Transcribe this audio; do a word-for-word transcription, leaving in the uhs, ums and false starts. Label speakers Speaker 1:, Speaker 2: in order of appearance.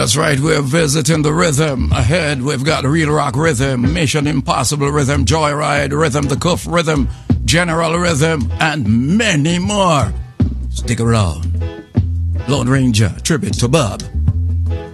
Speaker 1: That's right, we're visiting the rhythm. Ahead, we've got Real Rock Rhythm, Mission Impossible Rhythm, Joyride Rhythm, The Cuff Rhythm, General Rhythm, and many more. Stick around. Lone Ranger, tribute to Bob.